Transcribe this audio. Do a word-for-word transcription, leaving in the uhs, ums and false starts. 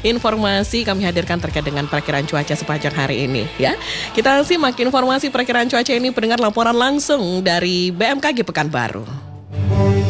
informasi kami hadirkan terkait dengan perakiraan cuaca sepanjang hari ini ya. Kita simak informasi perakiraan cuaca ini pendengar laporan langsung dari B M K G Pekanbaru.